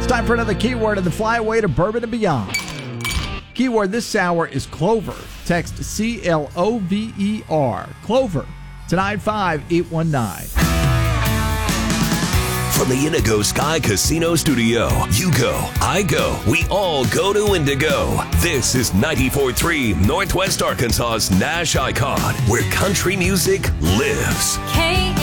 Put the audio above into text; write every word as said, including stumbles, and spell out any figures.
Time for another keyword in the flyaway to Bourbon and Beyond. Keyword this hour is Clover. Text C L O V E R. Clover to nine five eight one nine. From the Indigo Sky Casino Studio, you go, I go, we all go to Indigo. This is ninety-four point three Northwest Arkansas's Nash Icon, where country music lives. K-